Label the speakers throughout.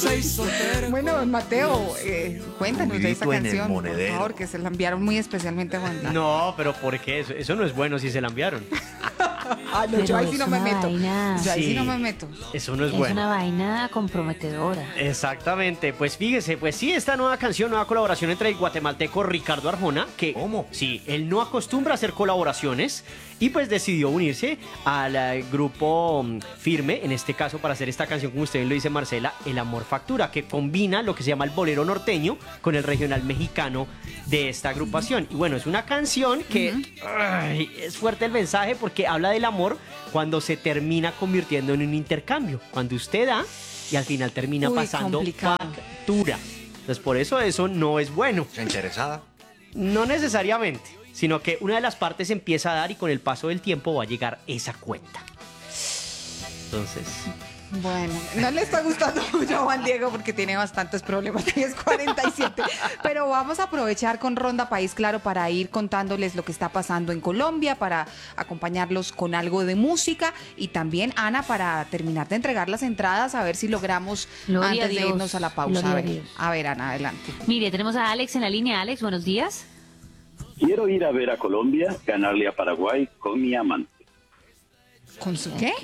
Speaker 1: Bueno, Mateo, cuéntanos de esa
Speaker 2: Ruidito en el
Speaker 1: canción, por
Speaker 2: monedero.
Speaker 1: favor, que se la enviaron muy especialmente a Juan Diego.
Speaker 3: No, pero ¿por qué? Eso no es bueno si se la enviaron.
Speaker 1: Ah, no, yo
Speaker 4: Pero
Speaker 1: ahí sí
Speaker 4: es
Speaker 1: no me
Speaker 4: una
Speaker 1: meto.
Speaker 4: vaina.
Speaker 1: Yo ahí sí
Speaker 3: Sí.
Speaker 1: no me meto.
Speaker 3: Eso no es
Speaker 4: Es
Speaker 3: bueno.
Speaker 4: una vaina comprometedora.
Speaker 3: Exactamente, pues fíjese, pues sí, esta nueva canción, nueva colaboración entre el guatemalteco Ricardo Arjona, que
Speaker 2: ¿Cómo?
Speaker 3: sí, él no acostumbra a hacer colaboraciones y pues decidió unirse al grupo Firme, en este caso para hacer esta canción, como usted lo dice Marcela, El Amor Factura, que combina lo que se llama el bolero norteño con el regional mexicano de esta agrupación. Y bueno, es una canción que ay, es fuerte el mensaje porque habla del amor cuando se termina convirtiendo en un intercambio, cuando usted da y al final termina
Speaker 1: Uy,
Speaker 3: pasando
Speaker 1: complicado.
Speaker 3: factura. Entonces por eso no es bueno.
Speaker 2: ¿Está interesada?
Speaker 3: No necesariamente, sino que una de las partes empieza a dar y con el paso del tiempo va a llegar esa cuenta. Entonces,
Speaker 1: Bueno, no le está gustando mucho a Juan Diego porque tiene bastantes problemas, 10:47. Pero vamos a aprovechar con Ronda País Claro para ir contándoles lo que está pasando en Colombia, para acompañarlos con algo de música y también, Ana, para terminar de entregar las entradas, a ver si logramos
Speaker 4: Gloria a
Speaker 1: antes de
Speaker 4: Dios,
Speaker 1: irnos a la pausa.
Speaker 4: gloria a Dios.
Speaker 1: A ver, Ana, adelante.
Speaker 4: Mire, tenemos a Alex en la línea. Alex, buenos días.
Speaker 5: Quiero ir a ver a Colombia, ganarle a Paraguay con mi amante.
Speaker 1: ¿Con su qué?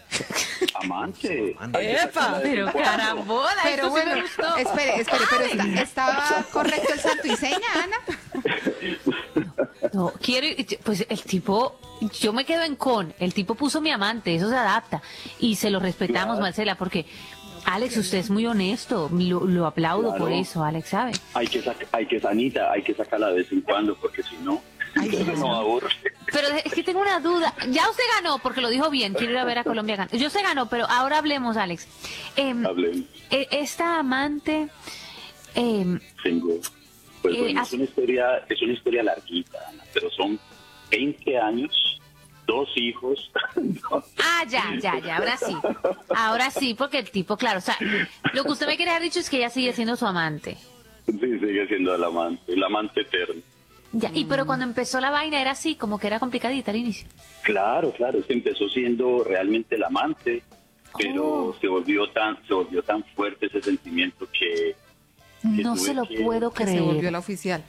Speaker 5: Amante.
Speaker 1: ¡Epa!
Speaker 4: Pero carambola,
Speaker 1: Pero
Speaker 4: esto sí
Speaker 1: bueno,
Speaker 4: me gustó.
Speaker 1: espere, pero ¿estaba correcto el santo y seña, Ana?
Speaker 4: No, quiero ir, pues el tipo, yo me quedo en con, el tipo puso mi amante, eso se adapta y se lo respetamos,
Speaker 5: Claro.
Speaker 4: Marcela, porque Alex, usted es muy honesto, lo aplaudo
Speaker 5: Claro.
Speaker 4: por eso, Alex, ¿sabe?
Speaker 5: Hay que Sanita, hay que sacarla de vez en cuando, porque si no, entonces no aburre.
Speaker 4: Pero es que tengo una duda, ya usted ganó, porque lo dijo bien, quiero ir a ver a Colombia ganar. Yo se ganó, pero ahora hablemos, Alex.
Speaker 5: Hablemos.
Speaker 4: Esta amante,
Speaker 5: Tengo. Pues bueno,
Speaker 4: hace-
Speaker 5: es una historia larguita, Ana, pero son 20 años, 2 hijos.
Speaker 4: ya, ahora sí, porque el tipo, claro, o sea, lo que usted me quería haber dicho es que ella sigue siendo su amante.
Speaker 5: Sí, sigue siendo el amante eterno.
Speaker 4: Ya, y pero cuando empezó la vaina era así, como que era complicadita al inicio.
Speaker 5: Claro, se empezó siendo realmente el amante, pero se volvió tan fuerte ese sentimiento que
Speaker 4: No
Speaker 5: tuve
Speaker 4: se lo
Speaker 5: que-
Speaker 4: puedo
Speaker 1: Que se volvió
Speaker 4: creer.
Speaker 1: la oficial.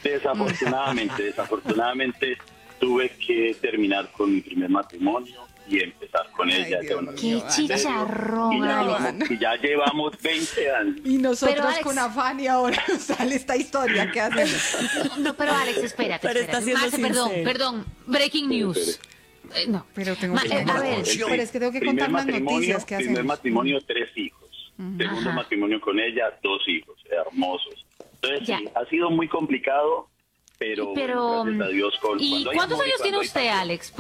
Speaker 5: desafortunadamente tuve que terminar con mi primer matrimonio y empezar con
Speaker 1: Ay,
Speaker 5: ella.
Speaker 1: Dios
Speaker 5: Bueno,
Speaker 1: mío.
Speaker 4: Qué chicharrón,
Speaker 5: y ya,
Speaker 4: Alex.
Speaker 5: y ya llevamos 20 años.
Speaker 1: Y nosotros
Speaker 4: Pero, Alex-
Speaker 1: con afán y ahora sale esta historia. ¿Qué hacemos?
Speaker 4: No, pero Alex, espérate.
Speaker 6: Pero está siendo
Speaker 4: Marce,
Speaker 6: sincero.
Speaker 4: perdón, breaking news. No.
Speaker 1: Pero tengo que
Speaker 4: a ver,
Speaker 1: Pero es que tengo que contar las noticias. ¿Qué
Speaker 5: Primer
Speaker 1: hacemos?
Speaker 5: matrimonio, 3 hijos. Segundo
Speaker 4: Ajá.
Speaker 5: matrimonio con ella, 2 hijos, hermosos. Entonces,
Speaker 4: Ya.
Speaker 5: sí, ha sido muy complicado, pero, gracias a Dios.
Speaker 4: ¿y
Speaker 5: cuando hay
Speaker 4: cuántos
Speaker 5: amor y
Speaker 4: años tiene
Speaker 5: cuando hay
Speaker 4: usted,
Speaker 5: pasión.
Speaker 4: Alex?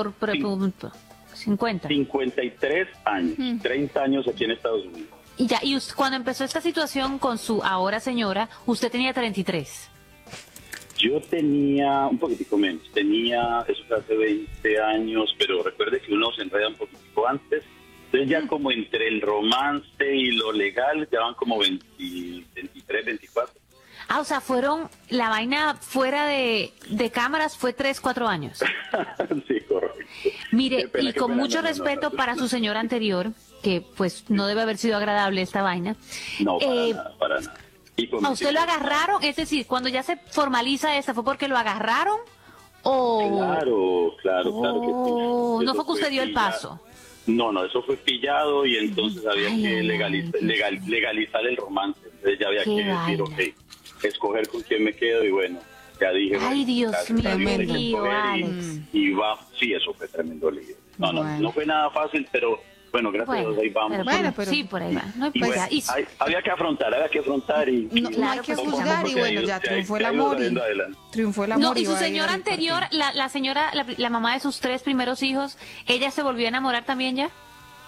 Speaker 4: Por 50.
Speaker 5: 53 años, 30 años aquí en Estados Unidos.
Speaker 4: Y ya, y cuando empezó esta situación con su ahora señora, usted tenía 33.
Speaker 5: Yo tenía un poquitico menos, eso fue hace 20 años, pero recuerde que uno se enreda un poquitico antes. Entonces ya como entre el romance y lo legal, ya van como 23, 24.
Speaker 4: Ah, o sea, la vaina fuera de cámaras fue 3, 4 años.
Speaker 5: Sí, correcto.
Speaker 4: Mire,
Speaker 5: Qué pena,
Speaker 4: y
Speaker 5: qué
Speaker 4: con
Speaker 5: pena,
Speaker 4: mucho
Speaker 5: no,
Speaker 4: respeto
Speaker 5: no.
Speaker 4: para su señora anterior, que pues no debe haber sido agradable esta vaina.
Speaker 5: No, para nada. Y con
Speaker 4: ¿A
Speaker 5: mis
Speaker 4: usted lo
Speaker 5: hijos,
Speaker 4: agarraron? Es decir, cuando ya se formaliza esta, ¿fue porque lo agarraron? ¿O...?
Speaker 5: Claro que sí.
Speaker 4: Oh, no
Speaker 5: Eso
Speaker 4: fue que usted dio el
Speaker 5: pillado.
Speaker 4: paso.
Speaker 5: No, eso fue pillado y entonces había
Speaker 4: Ay,
Speaker 5: que
Speaker 4: ay,
Speaker 5: legalizar el romance. Entonces ya había
Speaker 4: Qué
Speaker 5: que decir,
Speaker 4: vaina.
Speaker 5: escoger con quién me quedo y bueno, ya dije.
Speaker 4: Ay,
Speaker 5: bueno,
Speaker 4: Dios
Speaker 5: gracias
Speaker 4: mío,
Speaker 5: a Dios
Speaker 1: qué
Speaker 5: hay que
Speaker 4: lío,
Speaker 5: escoger
Speaker 4: Alex.
Speaker 5: y va, sí, eso fue tremendo lío.
Speaker 1: Bueno.
Speaker 5: No fue nada fácil, pero bueno, gracias a Dios ahí vamos.
Speaker 1: Pero-
Speaker 4: sí, por ahí va. No,
Speaker 5: Y
Speaker 4: pues
Speaker 5: bueno,
Speaker 4: ya, y-
Speaker 5: había que afrontar y
Speaker 1: No, no
Speaker 4: Claro,
Speaker 1: hay que
Speaker 4: pues,
Speaker 1: juzgar y
Speaker 5: se ha
Speaker 1: bueno,
Speaker 5: ido-
Speaker 1: ya
Speaker 5: se ha-
Speaker 1: triunfó el
Speaker 5: se ha ido
Speaker 1: amor
Speaker 5: saliendo adelante.
Speaker 1: triunfó el amor.
Speaker 4: No, y su
Speaker 1: va a ir
Speaker 4: señora
Speaker 1: al
Speaker 4: anterior,
Speaker 1: partido.
Speaker 4: la señora, la mamá de sus 3 primeros hijos, ¿ella se volvió a enamorar también ya?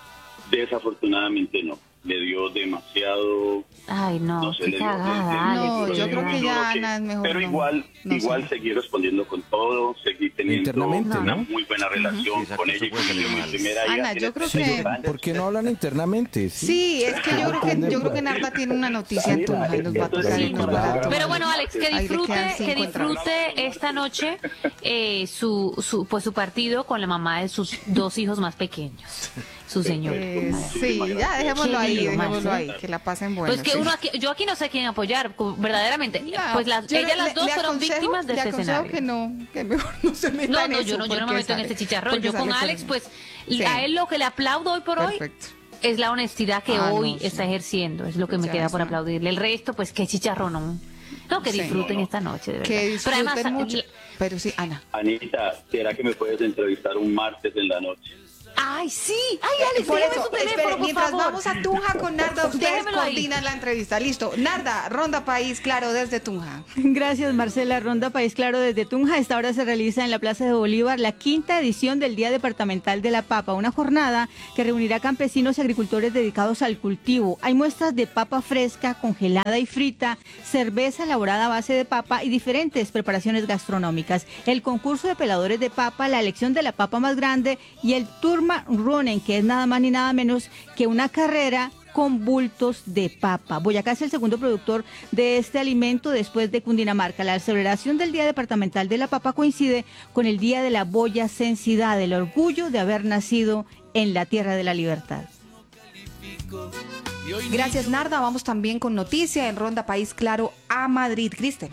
Speaker 5: Desafortunadamente no, le dio demasiado.
Speaker 4: Ay, no,
Speaker 5: sé,
Speaker 4: qué
Speaker 5: le dio-
Speaker 4: cagada,
Speaker 1: No,
Speaker 4: Alex.
Speaker 1: yo
Speaker 4: de
Speaker 1: creo
Speaker 4: verdad.
Speaker 1: que ya,
Speaker 5: duro
Speaker 1: Ana, es mejor
Speaker 5: Pero
Speaker 1: no-
Speaker 5: igual
Speaker 1: no
Speaker 5: seguí respondiendo con todo, seguí teniendo
Speaker 7: Internamente,
Speaker 5: una
Speaker 7: ¿no?
Speaker 5: muy buena relación
Speaker 2: Sí,
Speaker 5: con
Speaker 2: exacto,
Speaker 5: ella.
Speaker 2: eso puede salir
Speaker 5: Mi
Speaker 2: mal.
Speaker 5: primera hija
Speaker 1: Ana,
Speaker 5: tiene
Speaker 1: yo creo
Speaker 5: 32
Speaker 1: que-
Speaker 5: años.
Speaker 7: ¿Por qué no hablan internamente?
Speaker 1: Sí, es que yo creo que Narda tiene una noticia en Tunja y nos va a tocar
Speaker 5: Sí,
Speaker 1: encontrar.
Speaker 7: claro.
Speaker 4: Pero bueno, Alex, que
Speaker 1: Ahí le
Speaker 4: disfrute,
Speaker 1: quedan 5
Speaker 4: que disfrute esta noche su partido con la mamá de sus 2 hijos más pequeños. su señor.
Speaker 1: Sí, ya dejémoslo ahí,
Speaker 4: Qué lío,
Speaker 1: dejémoslo
Speaker 4: Marcela.
Speaker 1: ahí, que la pasen bueno.
Speaker 4: Pues que
Speaker 1: sí.
Speaker 4: uno aquí, yo aquí no sé a quién apoyar, verdaderamente.
Speaker 1: No,
Speaker 4: Pues
Speaker 1: yo
Speaker 4: ellas las dos fueron víctimas de
Speaker 1: le
Speaker 4: ese
Speaker 1: aconsejo
Speaker 4: escenario.
Speaker 1: que no, que mejor no se meta
Speaker 4: No,
Speaker 1: en
Speaker 4: no,
Speaker 1: eso.
Speaker 4: yo no me
Speaker 1: porque
Speaker 4: meto en
Speaker 1: sale-
Speaker 4: este chicharrón.
Speaker 1: porque
Speaker 4: Yo con
Speaker 1: sale
Speaker 4: Alex, pues,
Speaker 1: Sí.
Speaker 4: a él lo que le aplaudo hoy por hoy
Speaker 1: Perfecto.
Speaker 4: es la honestidad que
Speaker 1: Ah,
Speaker 4: hoy
Speaker 1: no, sí.
Speaker 4: está ejerciendo. Es lo que me
Speaker 1: Ya,
Speaker 4: queda por
Speaker 1: sí.
Speaker 4: aplaudirle. El resto, pues, qué chicharrón. No, que
Speaker 1: Sí.
Speaker 4: disfruten esta noche, de verdad.
Speaker 1: Que disfruten
Speaker 4: Pero además,
Speaker 1: mucho. Pero sí, Ana.
Speaker 5: Anita, ¿será que me puedes entrevistar un martes en la noche?
Speaker 4: ay, sí. Ay, Alex,
Speaker 1: Por
Speaker 4: déjame
Speaker 1: eso,
Speaker 4: su teléfono,
Speaker 1: espere,
Speaker 4: por
Speaker 1: mientras
Speaker 4: favor.
Speaker 1: vamos a Tunja con Narda, ustedes
Speaker 4: Déjemelo ahí.
Speaker 1: coordinan la entrevista. Listo. Narda, Ronda País, claro, desde Tunja.
Speaker 2: Gracias, Marcela. Ronda País Claro desde Tunja. A esta hora se realiza en la Plaza de Bolívar la 5ª edición del Día Departamental de la Papa, una jornada que reunirá campesinos y agricultores dedicados al cultivo. Hay muestras de papa fresca, congelada y frita, cerveza elaborada a base de papa y diferentes preparaciones gastronómicas. El concurso de peladores de papa, la elección de la papa más grande y el Turma Runen, que es nada más ni nada menos que una carrera con bultos de papa. Boyacá es el segundo productor de este alimento después de Cundinamarca. La celebración del Día Departamental de la Papa coincide con el Día de la Boyacensidad, el orgullo de haber nacido en la tierra de la libertad.
Speaker 1: Gracias, Narda. Vamos también con noticia en Ronda País, claro, a Madrid. Cristel.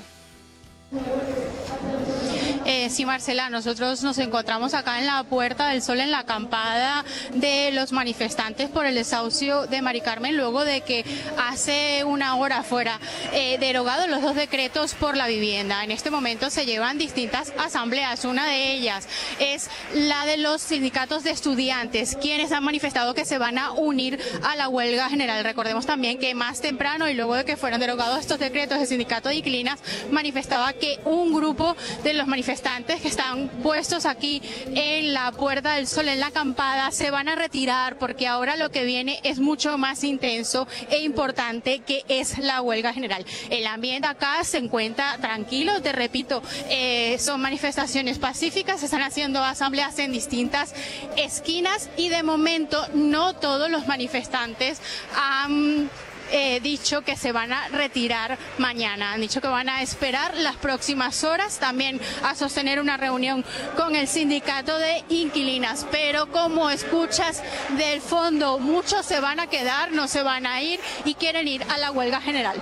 Speaker 6: Sí, Marcela, nosotros nos encontramos acá en la Puerta del Sol, en la acampada de los manifestantes por el desahucio de Mari Carmen, luego de que hace una hora fuera derogados los 2 decretos por la vivienda. En este momento se llevan distintas asambleas. Una de ellas es la de los sindicatos de estudiantes, quienes han manifestado que se van a unir a la huelga general. Recordemos también que más temprano y luego de que fueron derogados estos decretos, el sindicato de inquilinas manifestaba que un grupo de los manifestantes que están puestos aquí en la Puerta del Sol, en la acampada, se van a retirar porque ahora lo que viene es mucho más intenso e importante, que es la huelga general. El ambiente acá se encuentra tranquilo, te repito, son manifestaciones pacíficas, se están haciendo asambleas en distintas esquinas y de momento no todos los manifestantes han dicho que se van a retirar mañana. Han dicho que van a esperar las próximas horas también a sostener una reunión con el sindicato de inquilinas. Pero como escuchas del fondo, muchos se van a quedar, no se van a ir y quieren ir a la huelga general.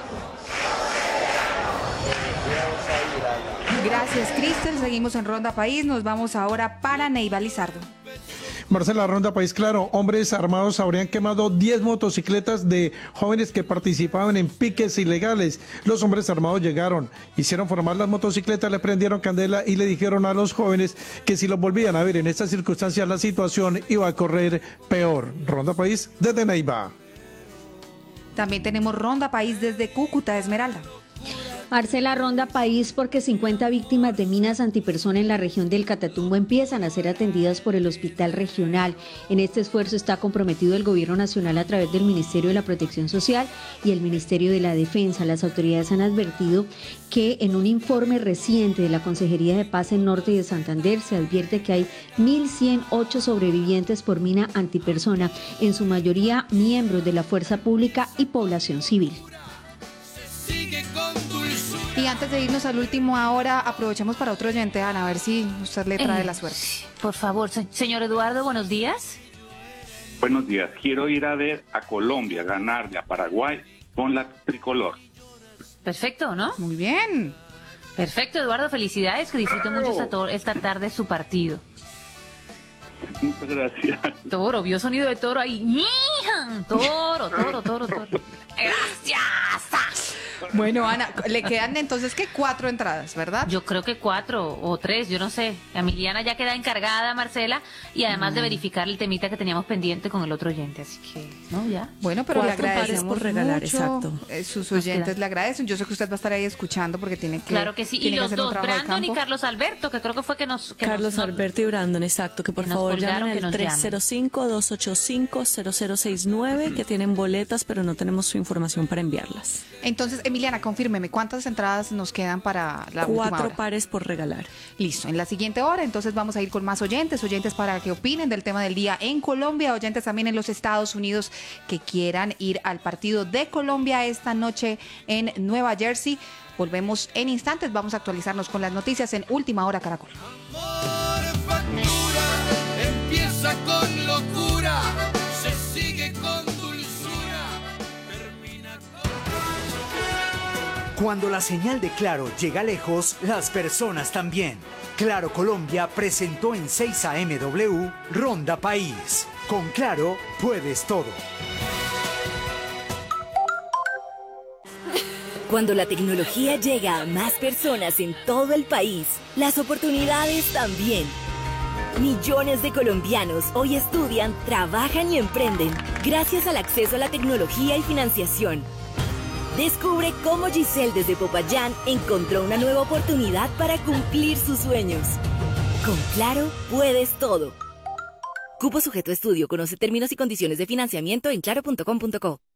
Speaker 1: Gracias, Cristel. Seguimos en Ronda País. Nos vamos ahora para Neiva Lizardo.
Speaker 8: Marcela, Ronda País Claro, hombres armados habrían quemado 10 motocicletas de jóvenes que participaban en piques ilegales. Los hombres armados llegaron, hicieron formar las motocicletas, le prendieron candela y le dijeron a los jóvenes que si los volvían a ver en estas circunstancias la situación iba a correr peor. Ronda País desde Neiva.
Speaker 1: También tenemos Ronda País desde Cúcuta, Esmeralda.
Speaker 9: Marcela, Ronda País porque 50 víctimas de minas antipersona en la región del Catatumbo empiezan a ser atendidas por el Hospital Regional. En este esfuerzo está comprometido el Gobierno Nacional a través del Ministerio de la Protección Social y el Ministerio de la Defensa. Las autoridades han advertido que en un informe reciente de la Consejería de Paz en Norte de Santander se advierte que hay 1.108 sobrevivientes por mina antipersona, en su mayoría miembros de la Fuerza Pública y población civil.
Speaker 1: Y antes de irnos al último ahora, aprovechemos para otro oyente, Ana, a ver si usted le trae la suerte.
Speaker 4: Por favor, señor Eduardo, buenos días.
Speaker 10: Buenos días. Quiero ir a ver a Colombia ganarle a Paraguay con la tricolor.
Speaker 4: Perfecto, ¿no?
Speaker 1: Muy bien.
Speaker 4: Perfecto, Eduardo, felicidades, que disfrute mucho esta tarde su partido.
Speaker 10: Muchas gracias.
Speaker 4: Toro, vio sonido de toro ahí. Toro. Gracias.
Speaker 1: Bueno, Ana, le quedan entonces que 4 entradas, ¿verdad?
Speaker 4: Yo creo que 4 o 3, yo no sé. Emiliana ya queda encargada, Marcela, y además de verificar el temita que teníamos pendiente con el otro oyente, así que, ¿no? Ya.
Speaker 1: Bueno, pero le
Speaker 11: 4 pares
Speaker 1: agradecemos
Speaker 11: por regalar,
Speaker 1: mucho.
Speaker 11: exacto.
Speaker 1: Sus oyentes le agradecen. Yo sé que usted va a estar ahí escuchando porque tiene que
Speaker 4: Claro que sí, y
Speaker 1: tiene que
Speaker 4: los
Speaker 1: hacer un
Speaker 4: dos,
Speaker 1: trabajo de
Speaker 4: Brandon y
Speaker 1: campo.
Speaker 4: Carlos Alberto, que creo que fue que nos...
Speaker 11: Carlos Alberto y Brandon, exacto, que por
Speaker 4: que nos
Speaker 11: favor
Speaker 4: colgaron,
Speaker 11: llamen
Speaker 4: que
Speaker 11: al
Speaker 4: nos llamen.
Speaker 11: 305-285-0069, que tienen boletas, pero no tenemos su información para enviarlas.
Speaker 1: Entonces, Emiliana, confírmeme, ¿cuántas entradas nos quedan para la última
Speaker 11: 4
Speaker 1: hora?
Speaker 11: pares por regalar.
Speaker 1: Listo, en la siguiente hora entonces vamos a ir con más oyentes para que opinen del tema del día en Colombia, oyentes también en los Estados Unidos que quieran ir al partido de Colombia esta noche en Nueva Jersey. Volvemos en instantes, vamos a actualizarnos con las noticias en Última Hora Caracol.
Speaker 12: Empieza con locura, Cuando la señal de Claro llega lejos, las personas también. Claro Colombia presentó en 6 AMW Ronda País. Con Claro puedes todo.
Speaker 13: Cuando la tecnología llega a más personas en todo el país, las oportunidades también. Millones de colombianos hoy estudian, trabajan y emprenden gracias al acceso a la tecnología y financiación. Descubre cómo Giselle desde Popayán encontró una nueva oportunidad para cumplir sus sueños. Con Claro puedes todo. Cupo sujeto a estudio. Conoce términos y condiciones de financiamiento en claro.com.co.